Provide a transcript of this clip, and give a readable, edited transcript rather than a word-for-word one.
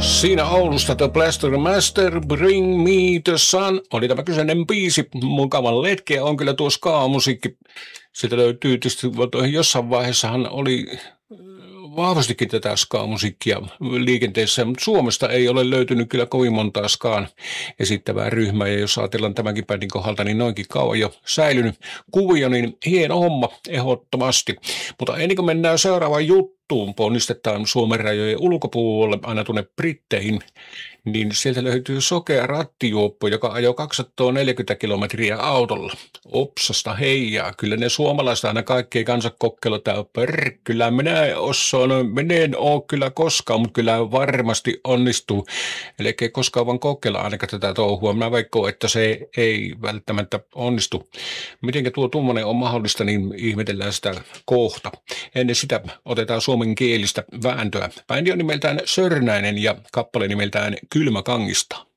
Siinä Oulusta The Blaster Master, Bring Me the Sun, oli tämä kyseinen biisi, mukavan letkeä on kyllä tuo ska-musiikki. Sieltä löytyy tietysti, jossain vaiheessahan oli vahvastikin tätä ska-musiikkia liikenteessä, mutta Suomesta ei ole löytynyt kyllä kovin montaa skaan esittävää ryhmää, ja jos ajatellaan tämänkin bändin kohdalta, niin noinkin kauan jo säilynyt kuvio, niin hieno homma ehdottomasti. Mutta ennen kuin mennään seuraavaan juttuun, ponnistetaan Suomen rajojen ulkopuolelle aina tuonne Britteihin, niin sieltä löytyy sokea rattijuoppo, joka ajoi 240 kilometriä autolla. Opsasta heijaa. Kyllä ne suomalaiset aina kaikkea kansa kokeilla, että kyllä minä en ole kyllä koskaan, mutta kyllä varmasti onnistuu. Eli ei koskaan vaan kokeilla ainakaan tätä touhua. Mä veikkaan, että se ei välttämättä onnistu. Mitenkä tuo tuommoinen on mahdollista, niin ihmetellään sitä kohta. Ennen sitä otetaan suomenkielistä vääntöä. Bändi on nimeltään Sörnäinen ja kappale nimeltään Kylmä kangista.